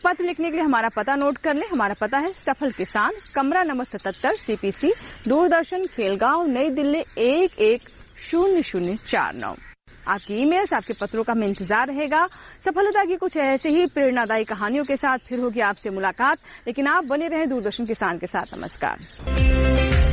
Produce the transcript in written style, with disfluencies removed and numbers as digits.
पत्र लिखने के लिए हमारा पता नोट कर लें। हमारा पता है सफल किसान, कमरा नंबर 77, CPC, दूरदर्शन, खेलगांव, नई दिल्ली 110049। आपकी ईमेल्स, आपके पत्रों का हमें इंतजार रहेगा। सफलता की कुछ ऐसे ही प्रेरणादायी कहानियों के साथ फिर होगी आपसे मुलाकात, लेकिन आप बने रहें दूरदर्शन किसान के साथ। नमस्कार।